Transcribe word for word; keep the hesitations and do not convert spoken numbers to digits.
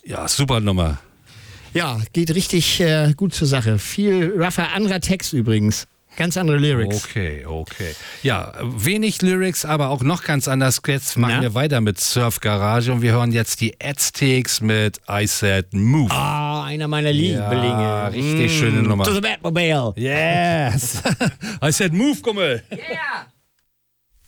Ja, super Nummer. Ja, geht richtig äh, gut zur Sache. Viel rougher, anderer Text übrigens. Ganz andere Lyrics. Okay, okay. Ja, wenig Lyrics, aber auch noch ganz anders. Jetzt machen Na? wir weiter mit Surf Garage und wir hören jetzt die Aztecs mit I Said Move. Ah, einer meiner Lieblinge. Ja, richtig schöne Nummer. To the Batmobile. Yes. I Said Move, Kummel. Yeah.